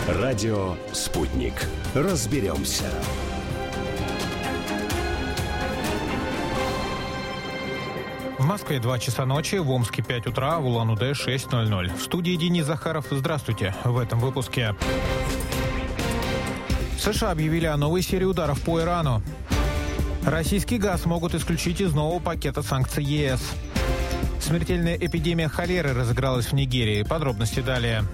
Радио «Спутник». Разберемся. В Москве 2 часа ночи, в Омске 5 утра, в Улан-Удэ 6:00. В студии Денис Захаров. Здравствуйте. В этом выпуске. США объявили о новой серии ударов по Ирану. Российский газ могут исключить из нового пакета санкций ЕС. Смертельная эпидемия холеры разыгралась в Нигерии. Подробности далее.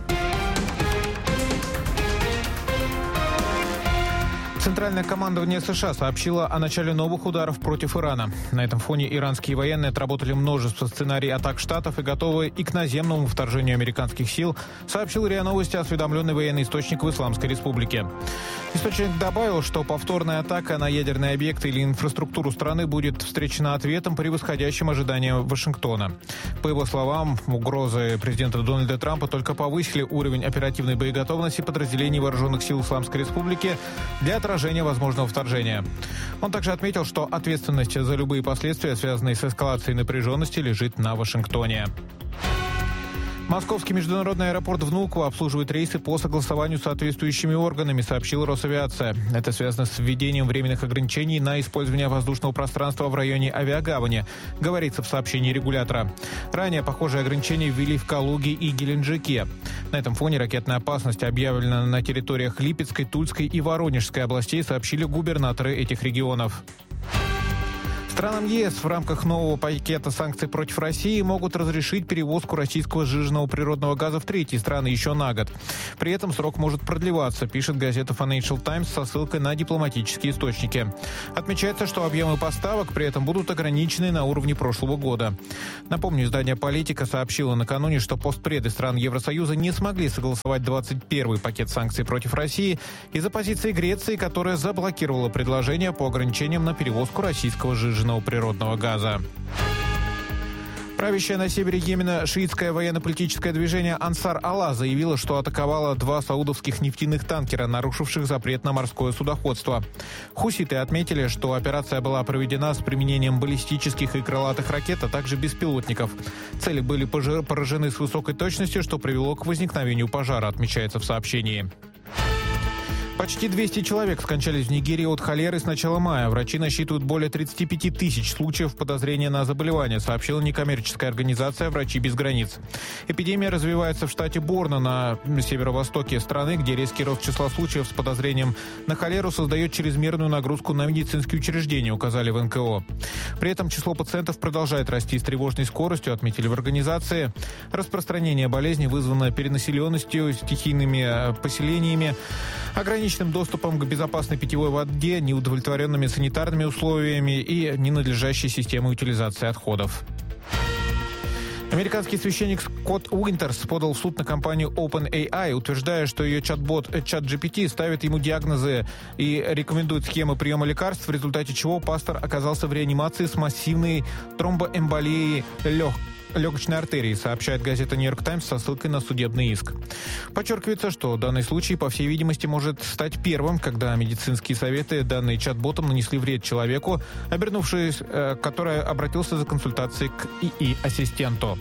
Центральное командование США сообщило о начале новых ударов против Ирана. На этом фоне иранские военные отработали множество сценариев атак Штатов и готовы и к наземному вторжению американских сил, сообщил РИА Новости осведомленный военный источник в Исламской Республике. Источник добавил, что повторная атака на ядерные объекты или инфраструктуру страны будет встречена ответом, превосходящим ожиданиям Вашингтона. По его словам, угрозы президента Дональда Трампа только повысили уровень оперативной боеготовности подразделений вооруженных сил Исламской Республики для отражения возможного вторжения. Он также отметил, что ответственность за любые последствия, связанные с эскалацией напряженности, лежит на Вашингтоне. Московский международный аэропорт Внуково обслуживает рейсы по согласованию с соответствующими органами, сообщила Росавиация. Это связано с введением временных ограничений на использование воздушного пространства в районе авиагавани, говорится в сообщении регулятора. Ранее похожие ограничения ввели в Калуге и Геленджике. На этом фоне ракетная опасность объявлена на территориях Липецкой, Тульской и Воронежской областей, сообщили губернаторы этих регионов. Странам ЕС в рамках нового пакета санкций против России могут разрешить перевозку российского сжиженного природного газа в третьи страны еще на год. При этом срок может продлеваться, пишет газета Financial Times со ссылкой на дипломатические источники. Отмечается, что объемы поставок при этом будут ограничены на уровне прошлого года. Напомню, издание «Политика» сообщило накануне, что постпреды стран Евросоюза не смогли согласовать 21-й пакет санкций против России из-за позиции Греции, которая заблокировала предложение по ограничениям на перевозку российского сжиженного природного газа. Правящее на севере Йемена шиитское военно-политическое движение «Ансар Алла» заявило, что атаковало 2 саудовских нефтяных танкера, нарушивших запрет на морское судоходство. Хуситы отметили, что операция была проведена с применением баллистических и крылатых ракет, а также беспилотников. Цели были поражены с высокой точностью, что привело к возникновению пожара, отмечается в сообщении. Почти 200 человек скончались в Нигерии от холеры с начала мая. Врачи насчитывают более 35 тысяч случаев подозрения на заболевание, сообщила некоммерческая организация «Врачи без границ». Эпидемия развивается в штате Борно на северо-востоке страны, где резкий рост числа случаев с подозрением на холеру создает чрезмерную нагрузку на медицинские учреждения, указали в НКО. При этом число пациентов продолжает расти с тревожной скоростью, отметили в организации. Распространение болезни вызвано перенаселенностью, стихийными поселениями, ограниченным доступом к безопасной питьевой воде, неудовлетворенными санитарными условиями и ненадлежащей системой утилизации отходов. Американский священник Скотт Уинтерс подал в суд на компанию OpenAI, утверждая, что ее чат-бот ChatGPT ставит ему диагнозы и рекомендует схемы приема лекарств, в результате чего пастор оказался в реанимации с массивной тромбоэмболией легочной артерии, сообщает газета «Нью-Йорк Таймс» со ссылкой на судебный иск. Подчеркивается, что данный случай, по всей видимости, может стать первым, когда медицинские советы, данные чат-ботом, нанесли вред человеку, обернувшись, который обратился за консультацией к ИИ-ассистенту.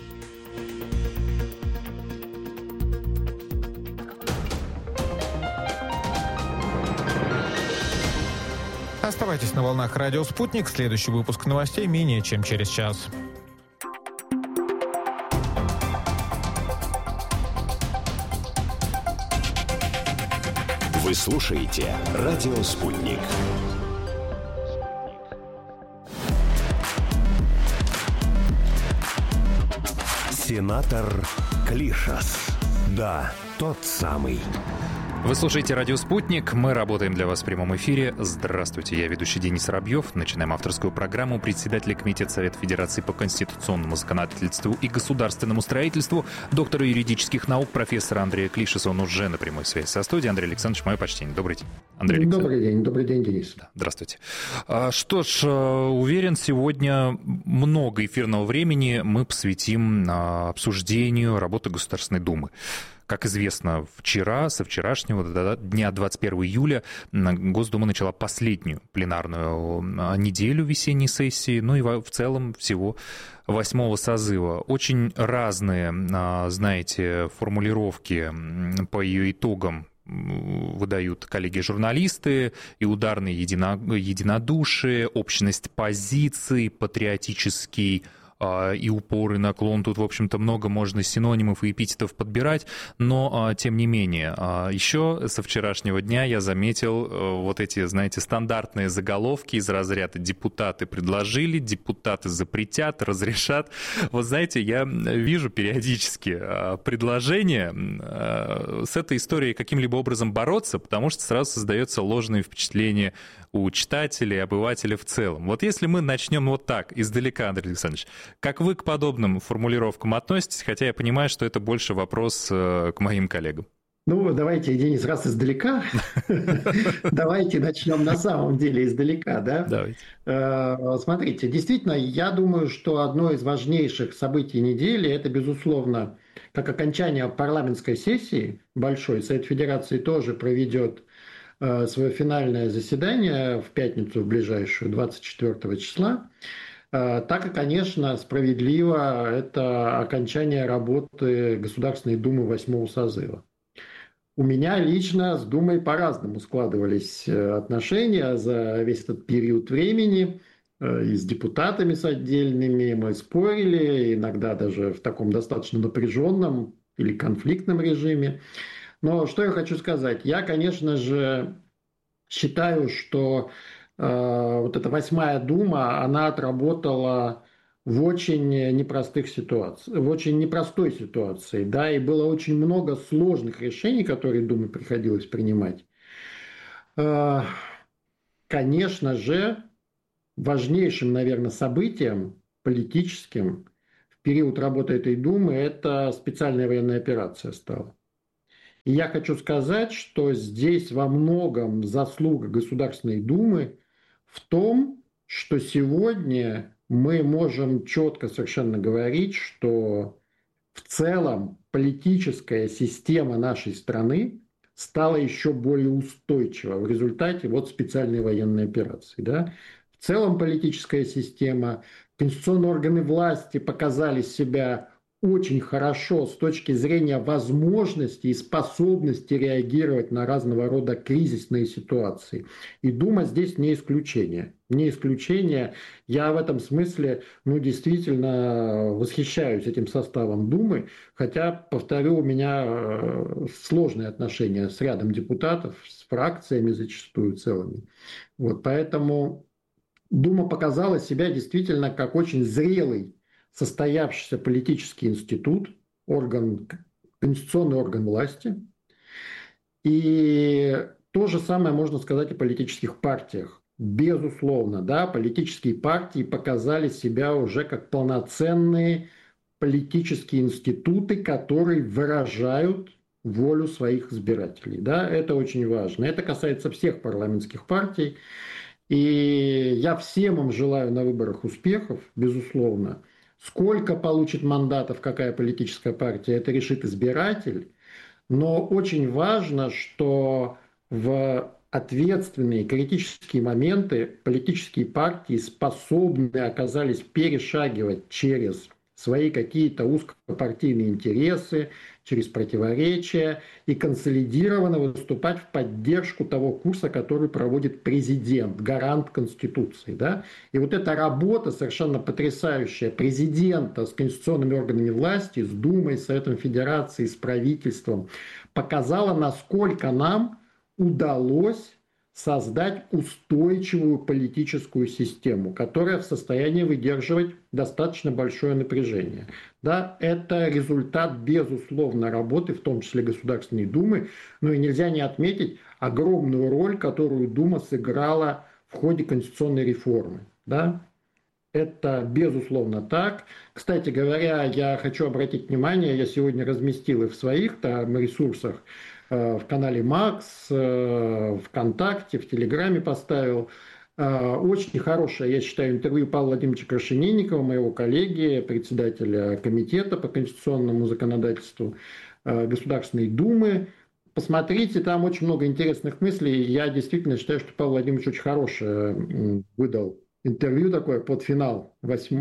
Оставайтесь на волнах «Радио Спутник». Следующий выпуск новостей менее чем через час. Вы слушаете «Радио Спутник». Сенатор Клишас. Да, тот самый. Вы слушаете «Радио Спутник». Мы работаем для вас в прямом эфире. Здравствуйте, я ведущий Денис Воробьев. Начинаем авторскую программу. Председатель Комитета Совета Федерации по конституционному законодательству и государственному строительству, доктор юридических наук, профессор Андрей Клишас. Он уже на прямой связи со студией. Андрей Александрович, мое почтение. Добрый день. Андрей Александрович. Добрый день, Денис. Да, здравствуйте. Что ж, уверен, сегодня много эфирного времени мы посвятим обсуждению работы Государственной Думы. Как известно, со вчерашнего дня 21 июля Госдума начала последнюю пленарную неделю весенней сессии, ну и в целом всего 8-го созыва. Очень разные, знаете, формулировки по ее итогам выдают коллеги-журналисты, и ударное единодушие, общность позиций, патриотический и упор, и наклон. Тут, в общем-то, много можно синонимов и эпитетов подбирать, но, тем не менее, еще со вчерашнего дня я заметил вот эти, знаете, стандартные заголовки из разряда «депутаты предложили», «депутаты запретят», «разрешат». Вот знаете, я вижу периодически предложения с этой историей каким-либо образом бороться, потому что сразу создается ложное впечатление у читателей, обывателя в целом. Вот если мы начнем вот так, издалека, Андрей Александрович, как вы к подобным формулировкам относитесь, хотя я понимаю, что это больше вопрос к моим коллегам? Ну, давайте, Денис, раз издалека, давайте начнем на самом деле издалека, да? Давайте. Смотрите, действительно, я думаю, что одно из важнейших событий недели – это, безусловно, как окончание парламентской сессии большой. Совет Федерации тоже проведет свое финальное заседание в пятницу, в ближайшую, 24 числа. Так и, конечно, справедливо это окончание работы Государственной Думы 8-го созыва. У меня лично с Думой по-разному складывались отношения за весь этот период времени. И с депутатами с отдельными мы спорили, иногда даже в таком достаточно напряженном или конфликтном режиме. Но что я хочу сказать? Я, конечно же, считаю, что вот эта 8-я Дума, она отработала в очень непростых ситуациях, в очень непростой ситуации, да, и было очень много сложных решений, которые Думе приходилось принимать. Конечно же, важнейшим, наверное, событием политическим в период работы этой Думы это специальная военная операция стала. И я хочу сказать, что здесь во многом заслуга Государственной Думы в том, что сегодня мы можем четко совершенно говорить, что в целом политическая система нашей страны стала еще более устойчива в результате вот специальной военной операции. Да? В целом политическая система, конституционные органы власти показали себя очень хорошо с точки зрения возможности и способности реагировать на разного рода кризисные ситуации. И Дума здесь не исключение. Не исключение. Я в этом смысле, действительно восхищаюсь этим составом Думы, хотя, повторю, у меня сложные отношения с рядом депутатов, с фракциями зачастую целыми. Вот, поэтому Дума показала себя действительно как очень зрелый, состоявшийся политический институт, конституционный орган власти. И то же самое можно сказать о политических партиях. Безусловно, да, политические партии показали себя уже как полноценные политические институты, которые выражают волю своих избирателей. Да, это очень важно. Это касается всех парламентских партий. И я всем им желаю на выборах успехов, безусловно. Сколько получит мандатов какая политическая партия, это решит избиратель. Но очень важно, что в ответственные критические моменты политические партии способны оказались перешагивать через свои какие-то узкопартийные интересы, через противоречия и консолидированно выступать в поддержку того курса, который проводит президент, гарант Конституции. Да? И вот эта работа совершенно потрясающая президента с конституционными органами власти, с Думой, с Советом Федерации, с правительством, показала, насколько нам удалось создать устойчивую политическую систему, которая в состоянии выдерживать достаточно большое напряжение. Да, это результат, безусловно, работы, в том числе Государственной Думы, но и нельзя не отметить огромную роль, которую Дума сыграла в ходе конституционной реформы. Да? Это, безусловно, так. Кстати говоря, я хочу обратить внимание, я сегодня разместил и в своих там ресурсах, в канале Макс, ВКонтакте, в Телеграме поставил. Очень хорошее, я считаю, интервью Павла Владимировича Крашенинникова, моего коллеги, председателя комитета по конституционному законодательству Государственной Думы. Посмотрите, там очень много интересных мыслей. Я действительно считаю, что Павел Владимирович очень хорошее выдал интервью такое под финал,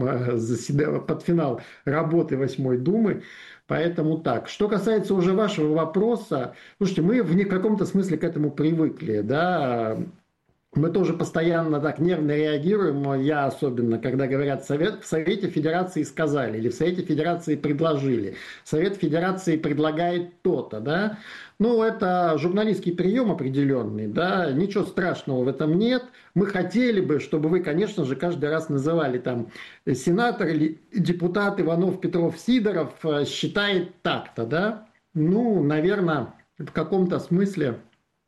под финал работы 8-й Думы. Поэтому так. Что касается уже вашего вопроса, слушайте, мы в каком-то смысле к этому привыкли, да. Мы тоже постоянно так нервно реагируем, я особенно, когда говорят в Совете Федерации сказали, или в Совете Федерации предложили. Совет Федерации предлагает то-то, да. Ну, это журналистский прием определенный, да, ничего страшного в этом нет. Мы хотели бы, чтобы вы, конечно же, каждый раз называли там сенатор или депутат Иванов, Петров, Сидоров считает так-то, да. Ну, наверное, в каком-то смысле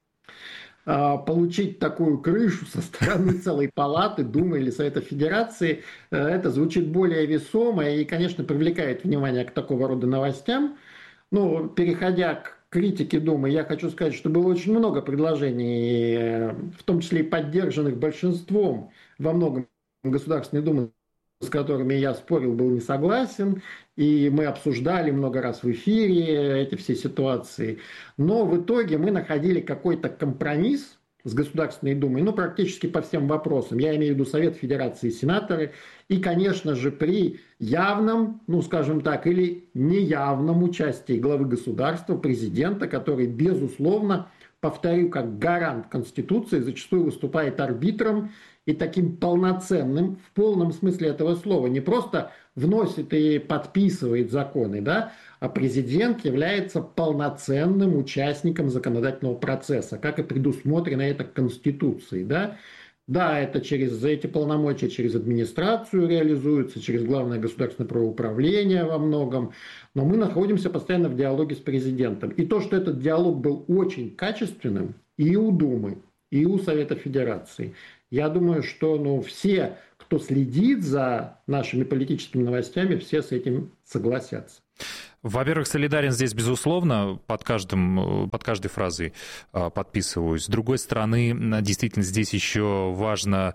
получить такую крышу со стороны целой палаты, Думы или Совета Федерации, это звучит более весомо и, конечно, привлекает внимание к такого рода новостям. Но, переходя к критике Думы, я хочу сказать, что было очень много предложений, в том числе и поддержанных большинством во многом Государственной Думы, с которыми я спорил, был не согласен, и мы обсуждали много раз в эфире эти все ситуации. Но в итоге мы находили какой-то компромисс с Государственной Думой, ну, практически по всем вопросам. Я имею в виду Совет Федерации и сенаторы. И, конечно же, при явном, ну, скажем так, или неявном участии главы государства, президента, который, безусловно, повторю, как гарант Конституции, зачастую выступает арбитром и таким полноценным, в полном смысле этого слова, не просто вносит и подписывает законы, да, а президент является полноценным участником законодательного процесса, как и предусмотрено это Конституцией, да. Да, это через эти полномочия, через администрацию реализуются, через Главное государственное правоуправление во многом, но мы находимся постоянно в диалоге с президентом. И то, что этот диалог был очень качественным и у Думы, и у Совета Федерации, я думаю, что все, кто следит за нашими политическими новостями, все с этим согласятся. Во-первых, солидарен здесь, безусловно, под каждой фразой подписываюсь. С другой стороны, действительно, здесь еще важно,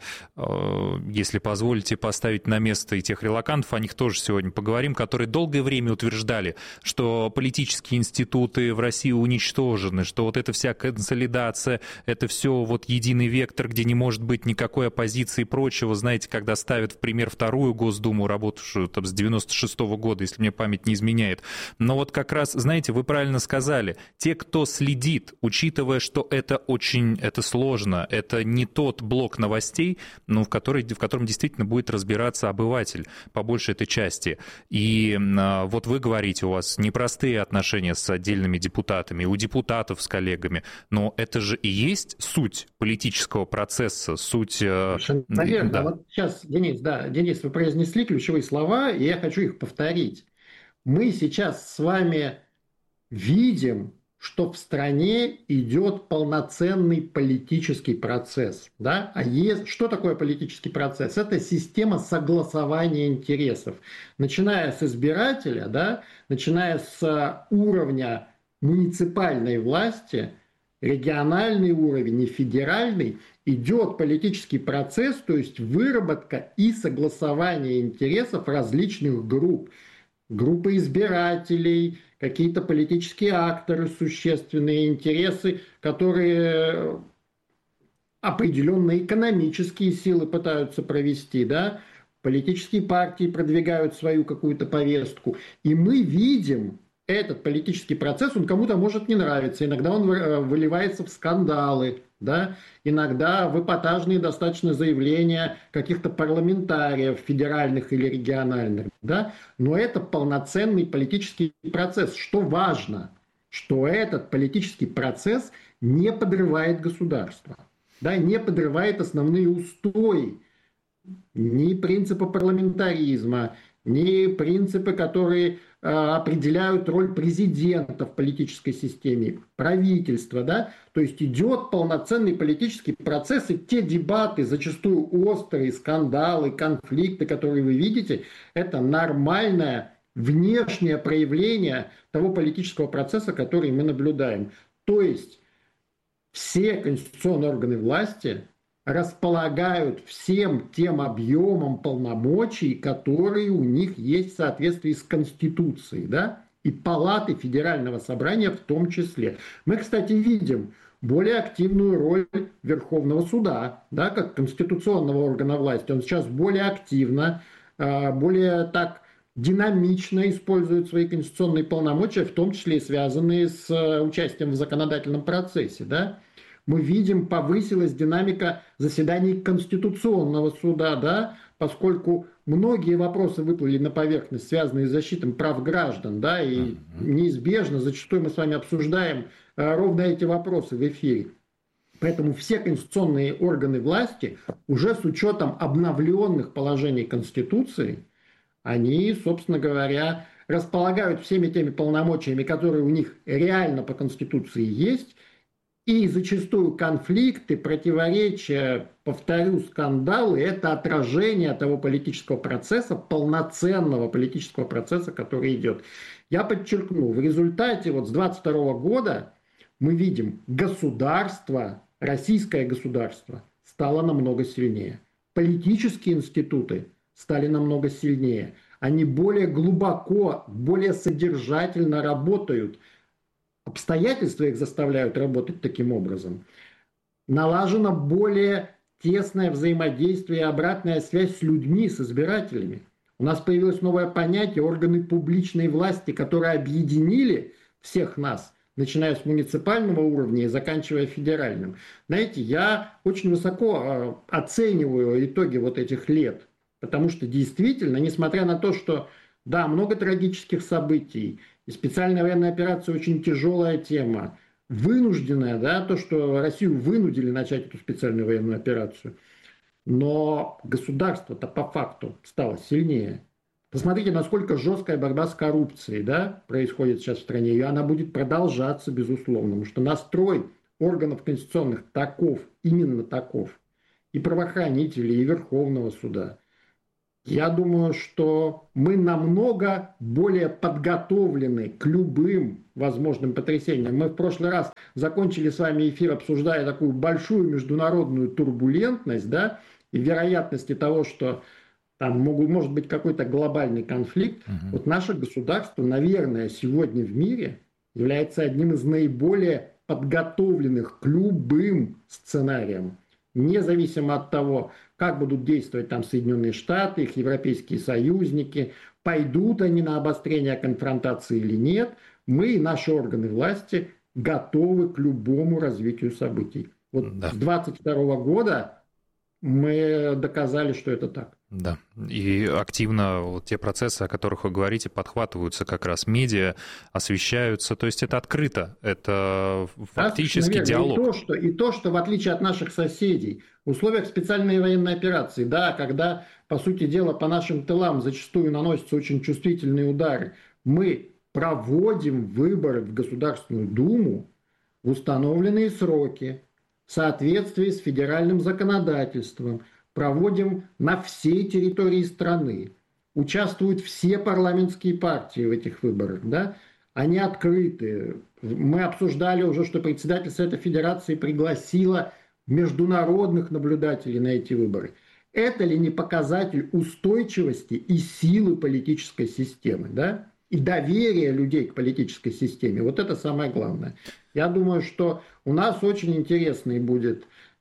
если позволите, поставить на место и тех релокантов, о них тоже сегодня поговорим, которые долгое время утверждали, что политические институты в России уничтожены, что вот эта вся консолидация, это все вот единый вектор, где не может быть никакой оппозиции и прочего. Знаете, когда ставят в пример вторую Госдуму, работавшую там с 96-го года, если мне память не изменяет. Но вот как раз, знаете, вы правильно сказали, те, кто следит, учитывая, что это сложно, это не тот блок новостей, но в котором действительно будет разбираться обыватель по большей этой части. И вот вы говорите, у вас непростые отношения с отдельными депутатами, у депутатов с коллегами, но это же и есть суть политического процесса, суть... Наверное, да. Вот сейчас, Денис, вы произнесли ключевые слова, и я хочу их повторить. Мы сейчас с вами видим, что в стране идет полноценный политический процесс. Да? Что такое политический процесс? Это система согласования интересов. Начиная с избирателя, да? Начиная с уровня муниципальной власти, региональный уровень и федеральный, идет политический процесс, то есть выработка и согласование интересов различных групп. Группы избирателей, какие-то политические акторы, существенные интересы, которые определенные экономические силы пытаются провести, да? Политические партии продвигают свою какую-то повестку. И мы видим этот политический процесс, он кому-то может не нравиться, иногда он выливается в скандалы, да? Иногда в эпатажные достаточно заявления каких-то парламентариев, федеральных или региональных, да? Но это полноценный политический процесс. Что важно, что этот политический процесс не подрывает государство, да? Не подрывает основные устои, ни принципы парламентаризма, ни принципы, которые определяют роль президента в политической системе, правительства, да, то есть идет полноценный политический процесс, и те дебаты, зачастую острые, скандалы, конфликты, которые вы видите, это нормальное внешнее проявление того политического процесса, который мы наблюдаем. То есть все конституционные органы власти располагают всем тем объемом полномочий, которые у них есть в соответствии с Конституцией, да, и палаты Федерального собрания в том числе. Мы, кстати, видим более активную роль Верховного суда, да, как конституционного органа власти. Он сейчас более активно, более так динамично использует свои конституционные полномочия, в том числе и связанные с участием в законодательном процессе. Да. Мы видим, повысилась динамика заседаний Конституционного суда, да, поскольку многие вопросы выплыли на поверхность, связанные с защитой прав граждан, да, и неизбежно, зачастую мы с вами обсуждаем ровно эти вопросы в эфире. Поэтому все конституционные органы власти уже с учетом обновленных положений Конституции, они, собственно говоря, располагают всеми теми полномочиями, которые у них реально по Конституции есть, и зачастую конфликты, противоречия, повторю, скандалы – это отражение того политического процесса, полноценного политического процесса, который идет. Я подчеркну, в результате вот с 22 года мы видим, государство, российское государство стало намного сильнее. Политические институты стали намного сильнее. Они более глубоко, более содержательно работают. Обстоятельства их заставляют работать таким образом. Налажено более тесное взаимодействие и обратная связь с людьми, с избирателями. У нас появилось новое понятие органы публичной власти, которые объединили всех нас, начиная с муниципального уровня и заканчивая федеральным. Знаете, я очень высоко оцениваю итоги вот этих лет, потому что действительно, несмотря на то, что да, много трагических событий, и специальная военная операция очень тяжелая тема, вынужденная, да, то, что Россию вынудили начать эту специальную военную операцию, но государство-то по факту стало сильнее. Посмотрите, насколько жесткая борьба с коррупцией, да, происходит сейчас в стране, и она будет продолжаться, безусловно, потому что настрой органов конституционных таков, именно таков, и правоохранителей, и Верховного суда. Я думаю, что мы намного более подготовлены к любым возможным потрясениям. Мы в прошлый раз закончили с вами эфир, обсуждая такую большую международную турбулентность, да, и вероятности того, что там может быть какой-то глобальный конфликт. Вот наше государство, наверное, сегодня в мире является одним из наиболее подготовленных к любым сценариям. Независимо от того, как будут действовать там Соединенные Штаты, их европейские союзники, пойдут они на обострение конфронтации или нет, мы и наши органы власти готовы к любому развитию событий. Вот с 22 года мы доказали, что это так. Да, и активно вот те процессы, о которых вы говорите, подхватываются как раз медиа, освещаются, то есть это открыто, это фактически диалог. И то, что в отличие от наших соседей, в условиях специальной военной операции, да, когда, по сути дела, по нашим тылам зачастую наносятся очень чувствительные удары, мы проводим выборы в Государственную Думу в установленные сроки, в соответствии с федеральным законодательством, проводим на всей территории страны. Участвуют все парламентские партии в этих выборах. Да? Они открыты. Мы обсуждали уже, что председатель Совета Федерации пригласила международных наблюдателей на эти выборы. Это ли не показатель устойчивости и силы политической системы? Да? И доверия людей к политической системе. Вот это самое главное. Я думаю, что у нас очень интересное будет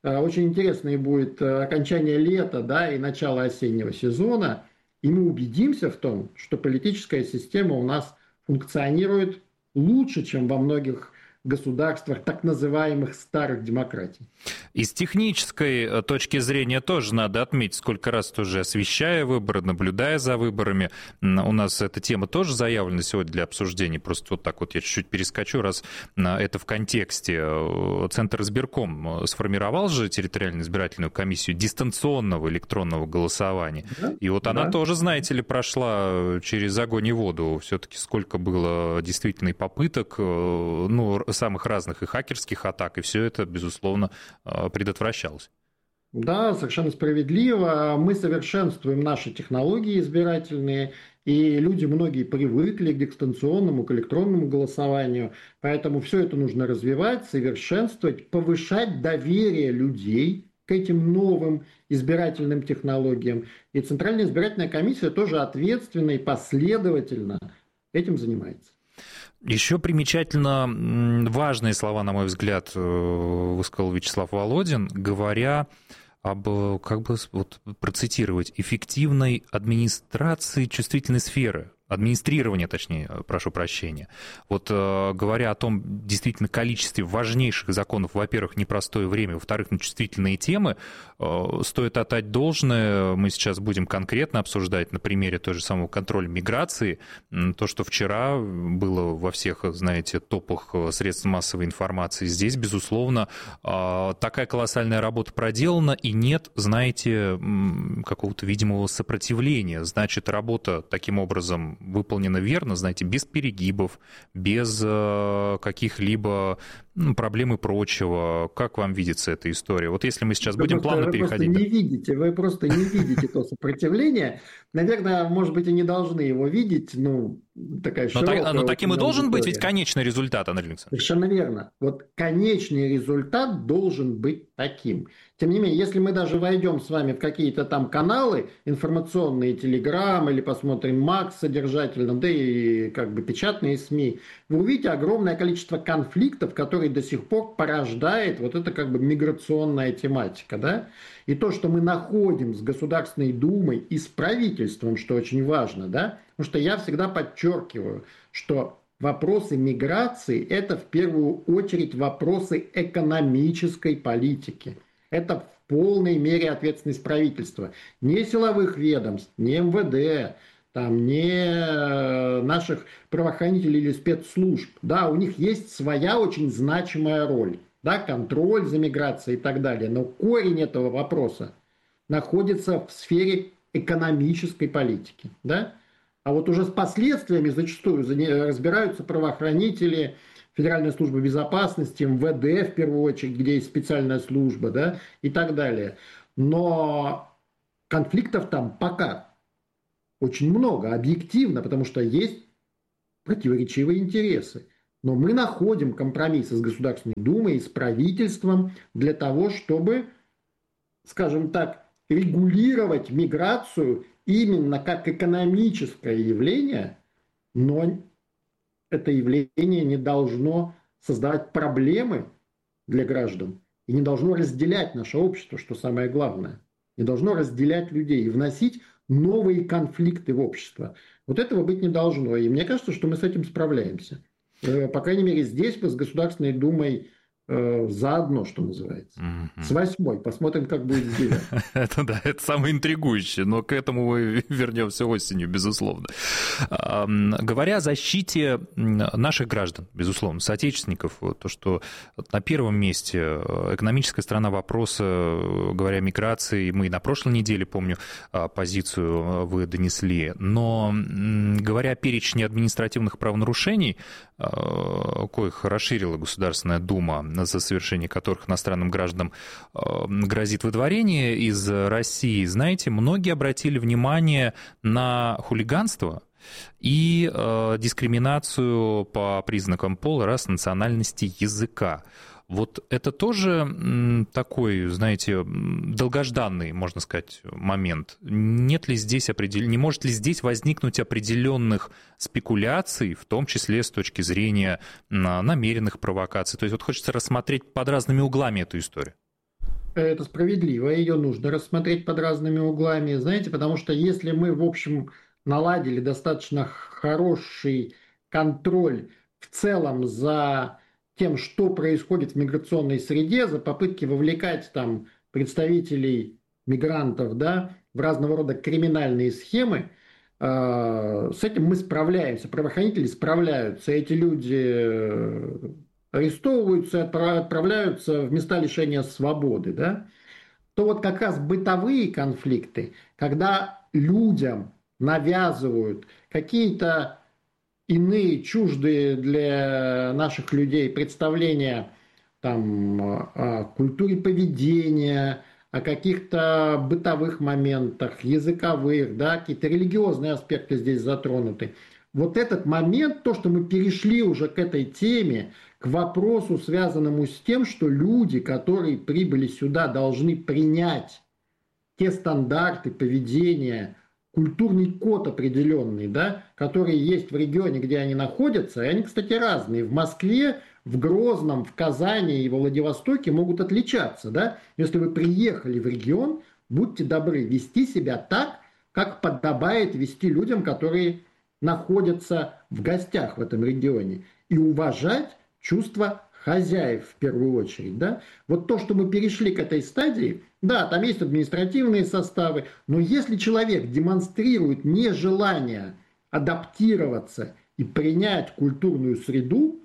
окончание лета, да, и начало осеннего сезона, и мы убедимся в том, что политическая система у нас функционирует лучше, чем во многих государствах так называемых старых демократий. И с технической точки зрения тоже надо отметить, сколько раз тоже освещая выборы, наблюдая за выборами. У нас эта тема тоже заявлена сегодня для обсуждения. Просто вот так вот я чуть-чуть перескочу, раз это в контексте. Центр избирком сформировал же территориальную избирательную комиссию дистанционного электронного голосования. Да, и вот она тоже, знаете ли, прошла через огонь и воду. Все-таки сколько было действительно и попыток, самых разных и хакерских атак, и все это, безусловно, предотвращалось. Да, совершенно справедливо. Мы совершенствуем наши технологии избирательные, и люди многие привыкли к дистанционному, к электронному голосованию. Поэтому все это нужно развивать, совершенствовать, повышать доверие людей к этим новым избирательным технологиям. И Центральная избирательная комиссия тоже ответственно и последовательно этим занимается. Еще примечательно важные слова, на мой взгляд, высказал Вячеслав Володин, говоря об, как бы вот процитировать, эффективной администрации чувствительной сферы. Администрирование, точнее, прошу прощения. Вот говоря о том, действительно, количестве важнейших законов, во-первых, непростое время, во-вторых, на чувствительные темы, стоит отдать должное. Мы сейчас будем конкретно обсуждать на примере той же самого контроля миграции. То, что вчера было во всех, знаете, топах средств массовой информации. Здесь, безусловно, такая колоссальная работа проделана, и нет, знаете, какого-то видимого сопротивления. Значит, работа таким образом выполнена верно, знаете, без перегибов, без каких-либо проблем и прочего. Как вам видится эта история? Вот если мы сейчас будем плавно переходить... Вы просто не видите то сопротивление. Наверное, может быть, и не должны его видеть, такая широкая... Но таким и должен быть ведь конечный результат, Андрей Александрович. Совершенно верно. Вот конечный результат должен быть таким. Тем не менее, если мы даже войдем с вами в какие-то там каналы информационные, Телеграм или посмотрим Макс содержательно, да и как бы печатные СМИ, вы увидите огромное количество конфликтов, которые до сих пор порождает вот эта как бы миграционная тематика, да? И то, что мы находим с Государственной Думой и с правительством, что очень важно, да? Потому что я всегда подчеркиваю, что вопросы миграции – это в первую очередь вопросы экономической политики. Это в полной мере ответственность правительства. Не силовых ведомств, не МВД, не наших правоохранителей или спецслужб. Да, у них есть своя очень значимая роль. Да, контроль за миграцией и так далее. Но корень этого вопроса находится в сфере экономической политики. Да? А вот уже с последствиями зачастую разбираются правоохранители, Федеральная служба безопасности, МВД в первую очередь, где есть специальная служба, да, и так далее. Но конфликтов там пока очень много, объективно, потому что есть противоречивые интересы. Но мы находим компромиссы с Государственной Думой и с правительством для того, чтобы, скажем так, регулировать миграцию именно как экономическое явление, но это явление не должно создавать проблемы для граждан и не должно разделять наше общество, что самое главное. Не должно разделять людей и вносить новые конфликты в общество. Вот этого быть не должно. И мне кажется, что мы с этим справляемся. По крайней мере, здесь мы с Государственной Думой заодно, что называется. С 8-й. Посмотрим, как будет с 9. Это самое интригующее, но к этому мы вернемся осенью, безусловно. Говоря о защите наших граждан, безусловно, соотечественников, то, что на первом месте экономическая сторона вопроса, говоря о миграции, мы и на прошлой неделе, помню, позицию вы донесли, но говоря о перечне административных правонарушений, коих расширила Государственная Дума, за совершение которых иностранным гражданам грозит выдворение из России, знаете, многие обратили внимание на хулиганство и дискриминацию по признакам пола, расы, национальности, языка. Вот это тоже такой, знаете, долгожданный, можно сказать, момент. Нет ли здесь не может ли здесь возникнуть определенных спекуляций, в том числе с точки зрения намеренных провокаций? То есть вот хочется рассмотреть под разными углами эту историю. Это справедливо, ее нужно рассмотреть под разными углами, знаете, потому что если мы, в общем, наладили достаточно хороший контроль в целом за тем, что происходит в миграционной среде, за попытки вовлекать там представителей мигрантов, да, в разного рода криминальные схемы, с этим мы справляемся, правоохранители справляются, эти люди арестовываются, отправляются в места лишения свободы, да, то вот как раз бытовые конфликты, когда людям навязывают какие-то иные, чуждые для наших людей представления там, о культуре поведения, о каких-то бытовых моментах, языковых, да, какие-то религиозные аспекты здесь затронуты. Вот этот момент, то, что мы перешли уже к этой теме, к вопросу, связанному с тем, что люди, которые прибыли сюда, должны принять те стандарты поведения культурный код определенный, да, который есть в регионе, где они находятся. И они, кстати, разные. В Москве, в Грозном, в Казани и во Владивостоке могут отличаться. Да? Если вы приехали в регион, будьте добры вести себя так, как подобает вести людям, которые находятся в гостях в этом регионе. И уважать чувства хозяев в первую очередь. Да? Вот то, что мы перешли к этой стадии, да, там есть административные составы, но если человек демонстрирует нежелание адаптироваться и принять культурную среду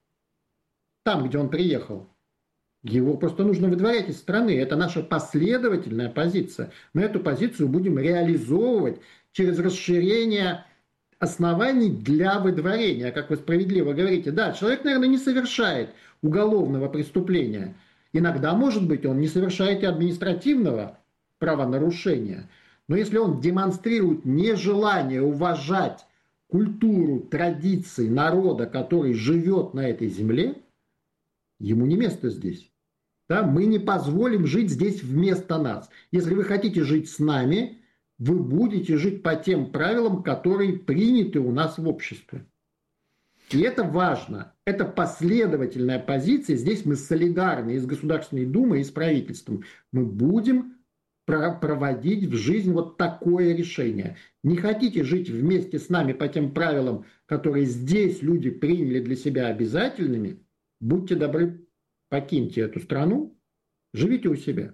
там, где он приехал, его просто нужно выдворять из страны. Это наша последовательная позиция. Мы эту позицию будем реализовывать через расширение оснований для выдворения, как вы справедливо говорите. Да, человек, наверное, не совершает уголовного преступления. Иногда, может быть, он не совершает и административного правонарушения. Но если он демонстрирует нежелание уважать культуру, традиции народа, который живет на этой земле, ему не место здесь. Да? Мы не позволим жить здесь вместо нас. Если вы хотите жить с нами, вы будете жить по тем правилам, которые приняты у нас в обществе. И это важно. Это последовательная позиция. Здесь мы солидарны и с Государственной Думой, и с правительством. Мы будем проводить в жизнь вот такое решение. Не хотите жить вместе с нами по тем правилам, которые здесь люди приняли для себя обязательными, будьте добры, покиньте эту страну, живите у себя.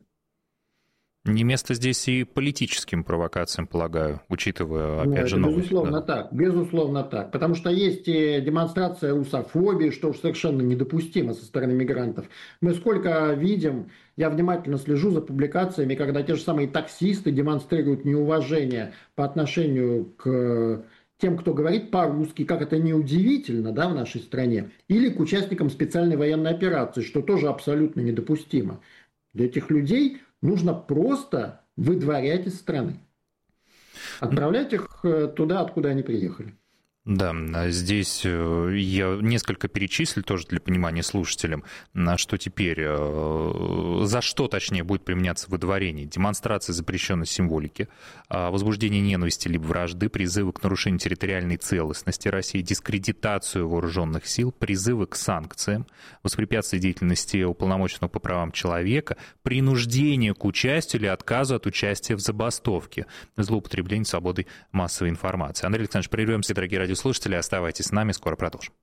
Не место здесь и политическим провокациям, полагаю, учитывая, опять же, новость. Безусловно, да. Так, безусловно так. Потому что есть и демонстрация русофобии, что уж совершенно недопустимо со стороны мигрантов. Мы сколько видим, я внимательно слежу за публикациями, когда те же самые таксисты демонстрируют неуважение по отношению к тем, кто говорит по-русски, как это неудивительно, да, в нашей стране, или к участникам специальной военной операции, что тоже абсолютно недопустимо. Для этих людей нужно просто выдворять из страны. Отправлять их туда, откуда они приехали. Да, здесь я несколько перечислил тоже для понимания слушателям, что теперь, за что, точнее, будет применяться выдворение. Демонстрация запрещенной символики, возбуждение ненависти либо вражды, призывы к нарушению территориальной целостности России, дискредитацию вооруженных сил, призывы к санкциям, воспрепятствие деятельности уполномоченного по правам человека, принуждение к участию или отказу от участия в забастовке, злоупотребление свободой массовой информации. Андрей Александрович, прервемся, дорогие радиослушатели, оставайтесь с нами, скоро продолжим.